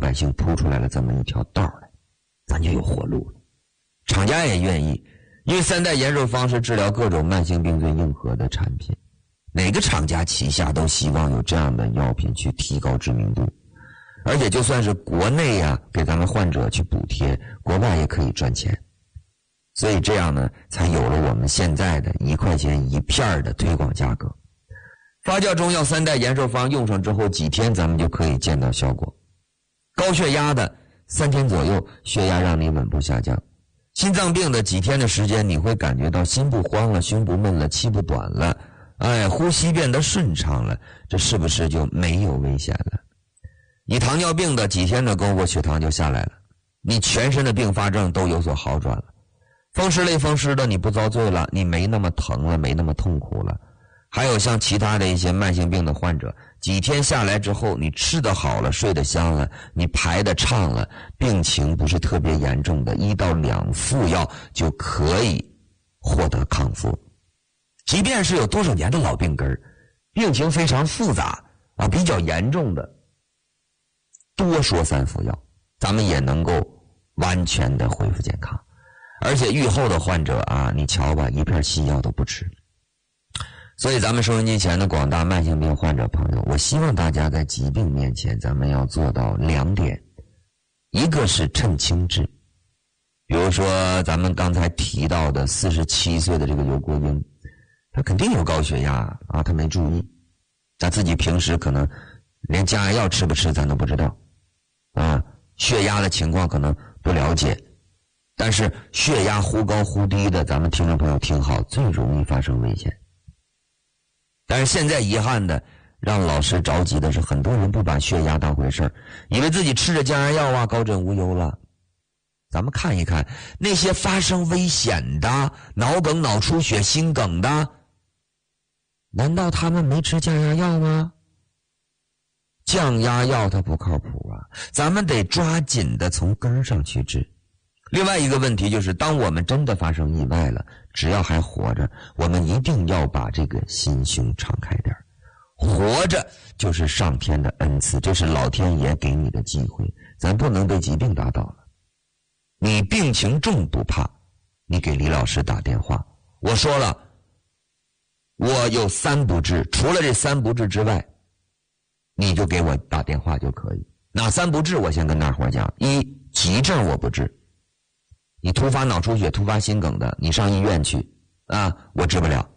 百姓铺出来了这么一条道来，咱就有活路了。厂家也愿意，因为三代延寿方是治疗各种慢性病最硬核的产品，哪个厂家旗下都希望有这样的药品去提高知名度。而且就算是国内给咱们患者去补贴，国外也可以赚钱。所以这样呢，才有了我们现在的1块钱1片的推广价格。发酵中药三代延寿方用上之后几天咱们就可以见到效果。高血压的3天左右，血压让你稳步下降。心脏病的几天的时间，你会感觉到心不慌了，胸不闷了，气不短了，呼吸变得顺畅了，这是不是就没有危险了？你糖尿病的几天的功夫，血糖就下来了，你全身的并发症都有所好转了。风湿类风湿的你不遭罪了，你没那么疼了，没那么痛苦了。还有像其他的一些慢性病的患者，几天下来之后，你吃得好了，睡得香了，你排得畅了，病情不是特别严重的，1到2副药就可以获得康复。即便是有多少年的老病根，病情非常复杂比较严重的，多说3副药，咱们也能够完全的恢复健康。而且愈后的患者你瞧吧，一片西药都不吃。所以咱们收音机前的广大慢性病患者朋友，我希望大家在疾病面前，咱们要做到2点。一个是趁轻治，比如说咱们刚才提到的47岁的这个刘国英，他肯定有高血压他没注意，他自己平时可能连降压药吃不吃咱都不知道血压的情况可能不了解。但是血压忽高忽低的，咱们听众朋友听好，最容易发生危险。但是现在遗憾的，让老师着急的是，很多人不把血压当回事儿，以为自己吃着降压药高枕无忧了。咱们看一看那些发生危险的脑梗、脑出血、心梗的，难道他们没吃降压药吗？降压药它不靠谱咱们得抓紧的从根上去治。另外一个问题就是，当我们真的发生意外了，只要还活着，我们一定要把这个心胸敞开点。活着就是上天的恩赐，这是老天爷给你的机会，咱不能被疾病打倒了。你病情重不怕，你给李老师打电话，我说了，我有3不治，除了这3不治之外，你就给我打电话就可以。哪3不治？我先跟大伙讲。1，急症我不治，你突发脑出血、突发心梗的，你上医院去我治不了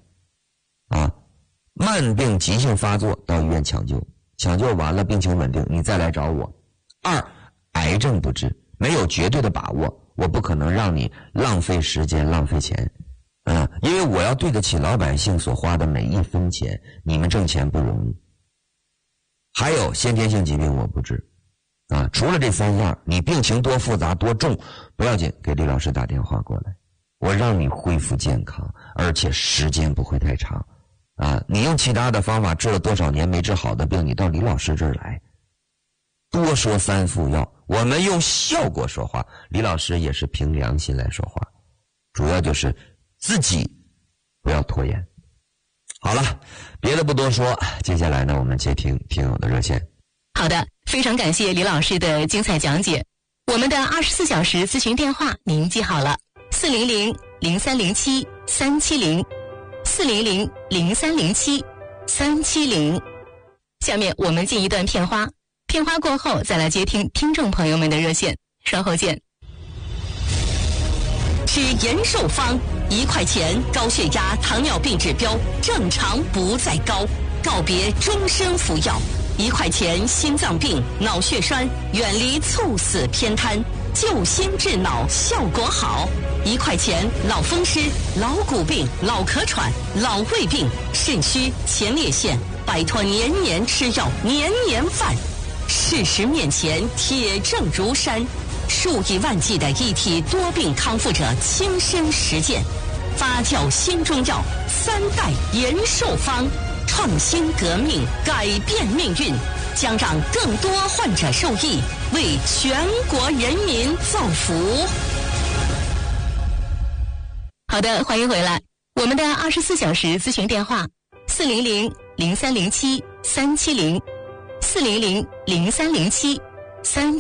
慢病急性发作到医院抢救，抢救完了病情稳定，你再来找我。2，癌症不治，没有绝对的把握，我不可能让你浪费时间浪费钱因为我要对得起老百姓所花的每一分钱，你们挣钱不容易。还有先天性疾病我不治除了这3样，你病情多复杂多重不要紧，给李老师打电话过来，我让你恢复健康，而且时间不会太长你用其他的方法治了多少年没治好的病，你到李老师这儿来，多说3副药，我们用效果说话，李老师也是凭良心来说话，主要就是自己不要拖延。好了，别的不多说，接下来呢，我们接听听友的热线。 好的，非常感谢李老师的精彩讲解。我们的24小时咨询电话您记好了，400-0307-370，400-0307-370。下面我们进一段片花，片花过后再来接听听众朋友们的热线，稍后见。 吃延寿方，1块钱高血压、糖尿病指标正常不再高，告别终身服药。1块钱心脏病、脑血栓，远离猝死偏瘫，救心治脑效果好。1块钱脑风湿、老骨病、脑咳喘、老胃病、肾虚、前列腺，摆脱年年吃药、年年犯。事实面前铁证如山，数以万计的一体多病康复者亲身实践，发酵新中药3代延寿方，创新革命，改变命运，将让更多患者受益，为全国人民造福。 好的，欢迎回来。我们的24小时咨询电话400-0307-370，400-0307-370。